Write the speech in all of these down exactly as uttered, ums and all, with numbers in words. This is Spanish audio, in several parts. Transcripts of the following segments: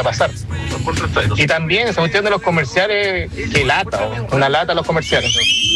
pasar. Y también esa cuestión de los comerciales, que lata, una lata a los comerciales.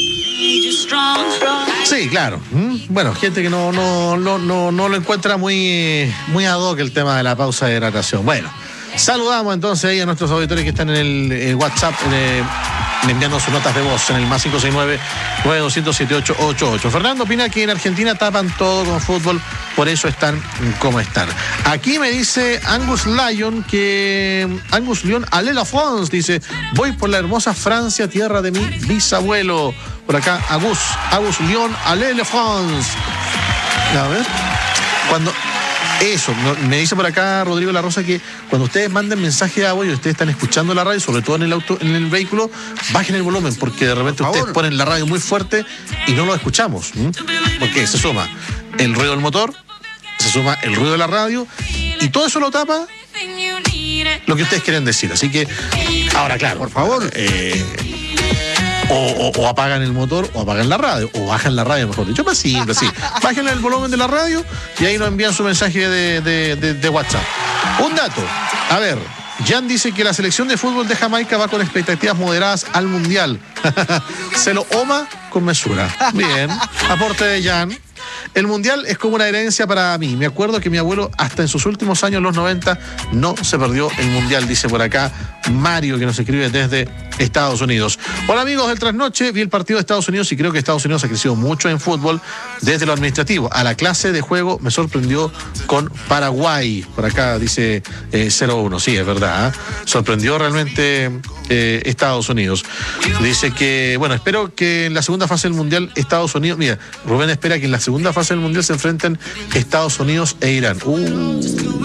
Sí, claro. Bueno, gente que no, no, no, no, no lo encuentra muy, muy ad hoc el tema de la pausa de hidratación. Bueno, saludamos entonces ahí a nuestros auditores que están en el, el WhatsApp, eh, enviando sus notas de voz en el más cinco seis nueve, nueve dos cero siete ocho ocho ocho. Fernando opina que en Argentina tapan todo con fútbol, por eso están como están. Aquí me dice Angus Lyon que Angus Lyon, allez la France, dice, voy por la hermosa Francia, tierra de mi bisabuelo. Por acá, Agus, Agus Lyon, allez la France. A ver, cuando... Eso, me dice por acá Rodrigo La Rosa que cuando ustedes manden mensaje de audio y ustedes están escuchando la radio, sobre todo en el auto, en el vehículo, bajen el volumen, porque de repente ustedes ponen la radio muy fuerte y no lo escuchamos. ¿Mm? Porque se suma el ruido del motor, se suma el ruido de la radio, y todo eso lo tapa lo que ustedes quieren decir. Así que, ahora claro, por favor, eh, O, o, o apagan el motor o apagan la radio o bajan la radio, mejor dicho, más simple, así. Bajen el volumen de la radio y ahí nos envían su mensaje de, de, de, de WhatsApp. Un dato, a ver, Jan dice que la selección de fútbol de Jamaica va con expectativas moderadas al Mundial. Se lo oma con mesura. Bien, aporte de Jan. El Mundial es como una herencia para mí. Me acuerdo que mi abuelo, hasta en sus últimos años, los noventa, no se perdió el Mundial, dice por acá Mario, que nos escribe desde Estados Unidos. Hola amigos del Trasnoche, vi el partido de Estados Unidos y creo que Estados Unidos ha crecido mucho en fútbol desde lo administrativo. A la clase de juego me sorprendió con Paraguay. Por acá dice eh, cero uno, sí, es verdad. ¿eh? Sorprendió realmente eh, Estados Unidos. Dice que, bueno, espero que en la segunda fase del Mundial Estados Unidos, mira, Rubén espera que en la segunda fase del Mundial se enfrenten Estados Unidos e Irán. Uh,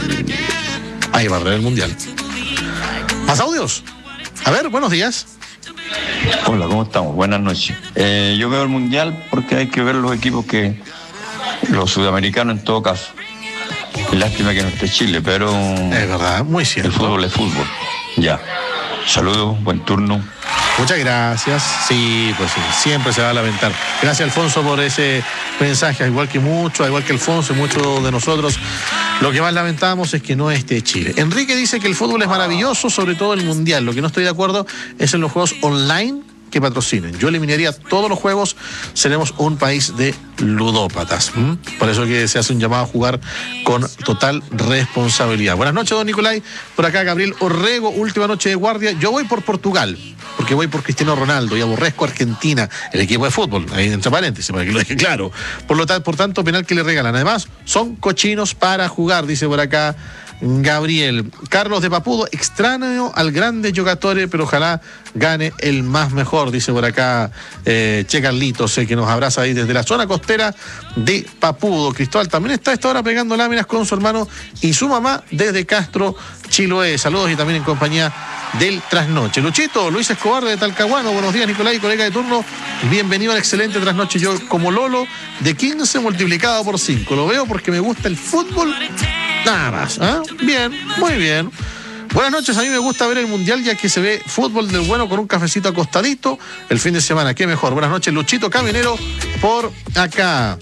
ahí va a arreglar el Mundial. ¿Más audios? A ver, buenos días. Hola, ¿cómo estamos? Buenas noches. Eh, yo veo el Mundial porque hay que ver los equipos que... los sudamericanos en todo caso. Lástima que no esté Chile, pero... Es verdad, muy cierto. El fútbol es fútbol. Ya. Saludos, buen turno. Muchas gracias. Sí, pues sí, siempre se va a lamentar. Gracias, Alfonso, por ese mensaje. Igual que mucho, igual que Alfonso y muchos de nosotros, lo que más lamentamos es que no esté Chile. Enrique dice que el fútbol es maravilloso, sobre todo el Mundial. Lo que no estoy de acuerdo es en los juegos online que patrocinen. Yo eliminaría todos los juegos, seremos un país de ludópatas. ¿Mm? Por eso que se hace un llamado a jugar con total responsabilidad. Buenas noches, don Nicolai. Por acá, Gabriel Orrego, última noche de guardia. Yo voy por Portugal, porque voy por Cristiano Ronaldo y aborrezco a Argentina, el equipo de fútbol, ahí entre paréntesis, para que lo deje claro. Por lo tanto, por tanto, penal que le regalan. Además, son cochinos para jugar, dice por acá Gabriel. Carlos de Papudo, extraño al grande Giocatore, pero ojalá gane el más mejor, dice por acá eh, Che Carlitos, eh, que nos abraza ahí desde la zona costera de Papudo. Cristóbal también está a esta hora pegando láminas con su hermano y su mamá desde Castro, Chiloé. Saludos y también en compañía del Trasnoche. Luchito, Luis Escobar de Talcahuano, buenos días Nicolai, colega de turno, bienvenido al excelente Trasnoche. Yo como Lolo de quince multiplicado por cinco, lo veo porque me gusta el fútbol, nada más. ¿eh? Bien, muy bien. Buenas noches, a mí me gusta ver el Mundial ya que se ve fútbol del bueno con un cafecito acostadito el fin de semana, qué mejor. Buenas noches, Luchito Caminero por acá.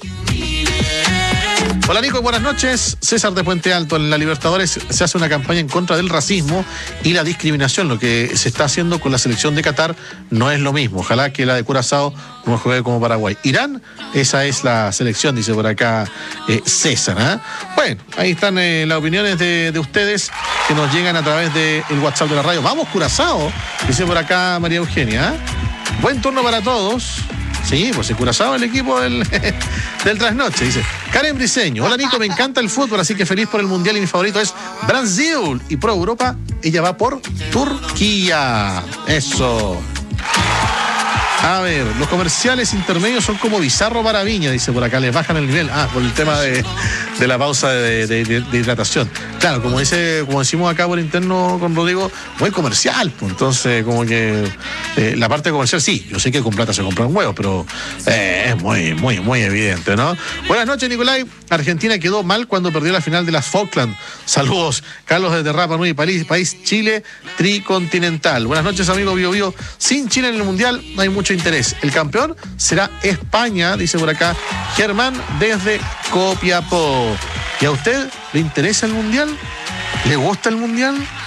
Hola Nico, buenas noches. César de Puente Alto. En la Libertadores se hace una campaña en contra del racismo y la discriminación. Lo que se está haciendo con la selección de Qatar no es lo mismo. Ojalá que la de Curazao no juegue como Paraguay. Irán, esa es la selección, dice por acá eh, César. ¿eh? Bueno, ahí están eh, las opiniones de, de ustedes que nos llegan a través del WhatsApp de la radio. Vamos Curazao, dice por acá María Eugenia. ¿eh? Buen turno para todos. Sí, pues se Curazao el equipo del, del Trasnoche, dice. Karen Briceño, hola Nico, me encanta el fútbol, así que feliz por el Mundial y mi favorito es Brasil. Y pro Europa, ella va por Turquía. Eso. A ver, los comerciales intermedios son como bizarro para Viña, dice por acá, les bajan el nivel. Ah, por el tema de, de la pausa de, de, de, de hidratación. Claro, como dice, como decimos acá por interno con Rodrigo, muy comercial, pues entonces como que eh, la parte comercial sí, yo sé que con plata se compran huevos, pero eh, es muy, muy, muy evidente, ¿no? Buenas noches, Nicolai. Argentina quedó mal cuando perdió la final de las Falkland. Saludos, Carlos desde Rapa Nui, país, país Chile tricontinental. Buenas noches, amigo Bio Bio. Sin Chile en el Mundial no hay mucho interés. El campeón será España, dice por acá Germán desde Copiapó. ¿Y a usted le interesa el Mundial? ¿Le gusta el Mundial?